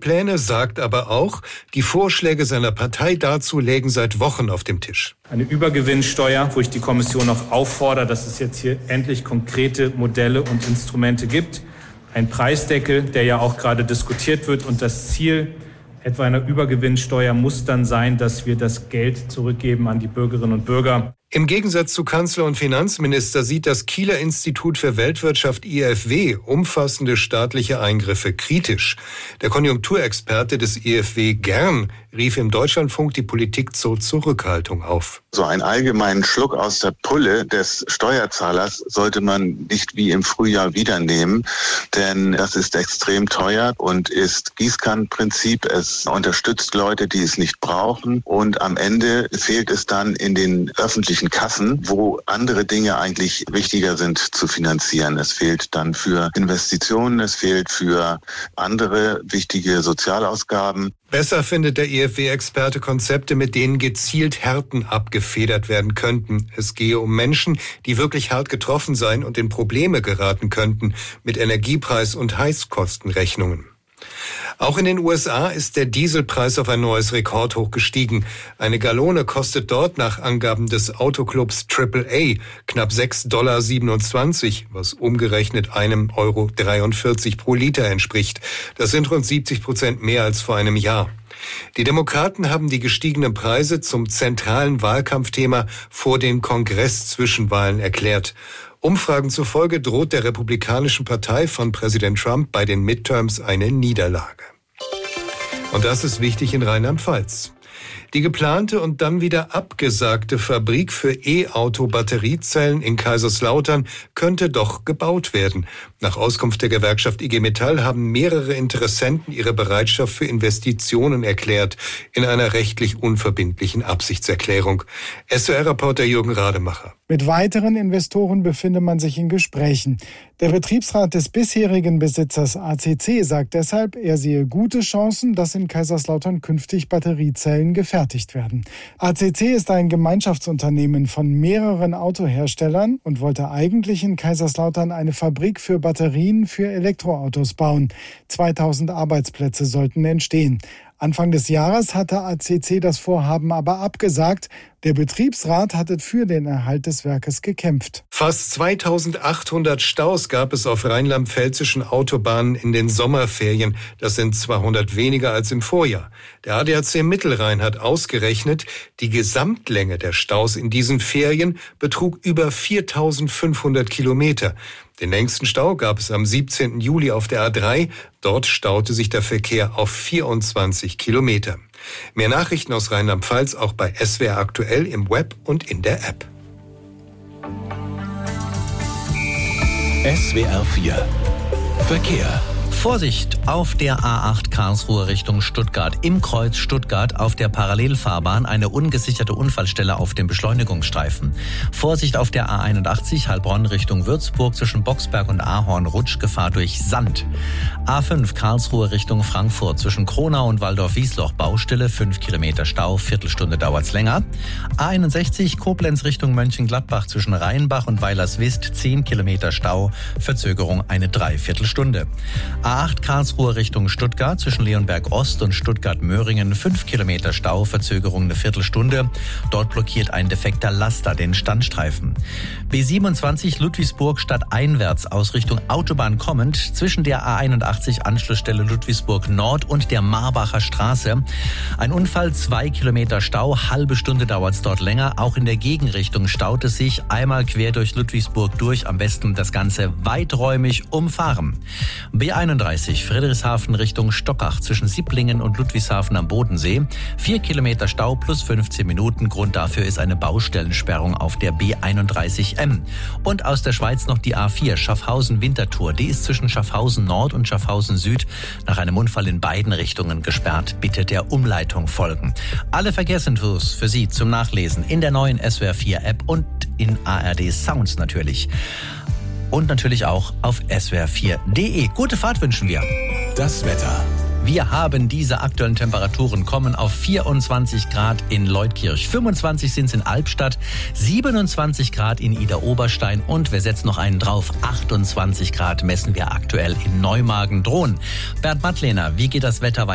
Entlastungspläne, sagt aber auch, die Vorschläge seiner Partei dazu lägen seit Wochen auf dem Tisch. Eine Übergewinnsteuer, wo ich die Kommission auch auffordere, dass es jetzt hier endlich konkrete Modelle und Instrumente gibt. Ein Preisdeckel, der ja auch gerade diskutiert wird. Und das Ziel etwa einer Übergewinnsteuer muss dann sein, dass wir das Geld zurückgeben an die Bürgerinnen und Bürger. Im Gegensatz zu Kanzler und Finanzminister sieht das Kieler Institut für Weltwirtschaft IFW umfassende staatliche Eingriffe kritisch. Der Konjunkturexperte des IFW Gern rief im Deutschlandfunk die Politik zur Zurückhaltung auf. So einen allgemeinen Schluck aus der Pulle des Steuerzahlers sollte man nicht wie im Frühjahr wieder nehmen, denn das ist extrem teuer und ist Gießkannenprinzip. Es unterstützt Leute, die es nicht brauchen, und am Ende fehlt es dann in den öffentlichen Kassen, wo andere Dinge eigentlich wichtiger sind zu finanzieren. Es fehlt dann für Investitionen, es fehlt für andere wichtige Sozialausgaben. Besser findet der IFW-Experte Konzepte, mit denen gezielt Härten abgefedert werden könnten. Es gehe um Menschen, die wirklich hart getroffen seien und in Probleme geraten könnten mit Energiepreis- und Heizkostenrechnungen. Auch in den USA ist der Dieselpreis auf ein neues Rekordhoch gestiegen. Eine Gallone kostet dort nach Angaben des Autoclubs AAA knapp $6,27, was umgerechnet €1,43 pro Liter entspricht. Das sind rund 70% mehr als vor einem Jahr. Die Demokraten haben die gestiegenen Preise zum zentralen Wahlkampfthema vor den Kongress-Zwischenwahlen erklärt. Umfragen zufolge droht der Republikanischen Partei von Präsident Trump bei den Midterms eine Niederlage. Und das ist wichtig in Rheinland-Pfalz. Die geplante und dann wieder abgesagte Fabrik für E-Auto-Batteriezellen in Kaiserslautern könnte doch gebaut werden. Nach Auskunft der Gewerkschaft IG Metall haben mehrere Interessenten ihre Bereitschaft für Investitionen erklärt, in einer rechtlich unverbindlichen Absichtserklärung. SWR-Reporter Jürgen Rademacher. Mit weiteren Investoren befinde man sich in Gesprächen. Der Betriebsrat des bisherigen Besitzers ACC sagt deshalb, er sehe gute Chancen, dass in Kaiserslautern künftig Batteriezellen gefertigt werden. ACC ist ein Gemeinschaftsunternehmen von mehreren Autoherstellern und wollte eigentlich in Kaiserslautern eine Fabrik für Batterien für Elektroautos bauen. 2000 Arbeitsplätze sollten entstehen. Anfang des Jahres hatte ACC das Vorhaben aber abgesagt. Der Betriebsrat hatte für den Erhalt des Werkes gekämpft. Fast 2800 Staus gab es auf rheinland-pfälzischen Autobahnen in den Sommerferien. Das sind 200 weniger als im Vorjahr. Der ADAC Mittelrhein hat ausgerechnet, die Gesamtlänge der Staus in diesen Ferien betrug über 4500 Kilometer. Den längsten Stau gab es am 17. Juli auf der A3. Dort staute sich der Verkehr auf 24 Kilometer. Mehr Nachrichten aus Rheinland-Pfalz auch bei SWR aktuell im Web und in der App. SWR 4 Verkehr. Vorsicht auf der A8 Karlsruhe Richtung Stuttgart. Im Kreuz Stuttgart auf der Parallelfahrbahn eine ungesicherte Unfallstelle auf dem Beschleunigungsstreifen. Vorsicht auf der A81 Heilbronn Richtung Würzburg zwischen Boxberg und Ahorn, Rutschgefahr durch Sand. A5 Karlsruhe Richtung Frankfurt zwischen Kronau und Waldorf-Wiesloch Baustelle, 5 Kilometer Stau, Viertelstunde dauert's länger. A61 Koblenz Richtung Mönchengladbach zwischen Rheinbach und Weilerswist 10 Kilometer Stau, Verzögerung eine Dreiviertelstunde. A8 Karlsruhe Richtung Stuttgart zwischen Leonberg Ost und Stuttgart-Möhringen 5 Kilometer Stau, Verzögerung eine Viertelstunde. Dort blockiert ein defekter Laster den Standstreifen. B27 Ludwigsburg stadteinwärts aus Richtung Autobahn kommend zwischen der A81 Anschlussstelle Ludwigsburg Nord und der Marbacher Straße. Ein Unfall, 2 Kilometer Stau, halbe Stunde dauert es dort länger. Auch in der Gegenrichtung staut es sich einmal quer durch Ludwigsburg durch. Am besten das Ganze weiträumig umfahren. B31 Friedrichshafen Richtung Stockach zwischen Sipplingen und Ludwigshafen am Bodensee. 4 Kilometer Stau plus 15 Minuten. Grund dafür ist eine Baustellensperrung auf der B31M. Und aus der Schweiz noch die A4 Schaffhausen-Winterthur. Die ist zwischen Schaffhausen Nord und Schaffhausen Süd nach einem Unfall in beiden Richtungen gesperrt. Bitte der Umleitung folgen. Alle Verkehrsinfos für Sie zum Nachlesen in der neuen SWR 4 App und in ARD Sounds natürlich. Und natürlich auch auf swr4.de. Gute Fahrt wünschen wir. Das Wetter. Wir haben diese aktuellen Temperaturen, kommen auf 24 Grad in Leutkirch, 25 sind es in Albstadt, 27 Grad in Idar-Oberstein und wir setzen noch einen drauf, 28 Grad messen wir aktuell in Neumagen-Drohn. Bernd Mattlehner, wie geht das Wetter weiter?